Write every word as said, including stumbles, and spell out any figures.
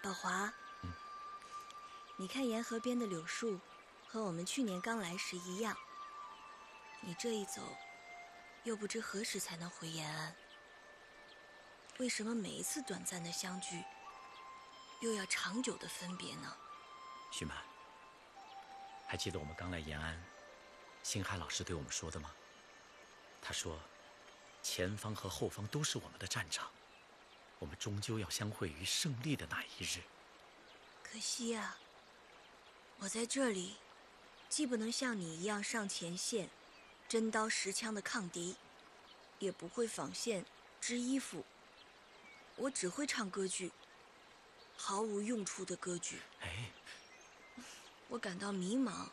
小华， 嗯， 你看沿河边的柳树，和我们去年刚来时一样。你这一走，又不知何时才能回延安。为什么每一次短暂的相聚，又要长久的分别呢？ 徐曼，还记得我们刚来延安，星海老师对我们说的吗？他说，前方和后方都是我们的战场，我们终究要相会于胜利的那一日。 可惜啊，我在这里，既不能像你一样上前线，真刀实枪的抗敌，也不会纺线织衣服。我只会唱歌剧，毫无用处的歌剧。 哎， 我感到迷茫，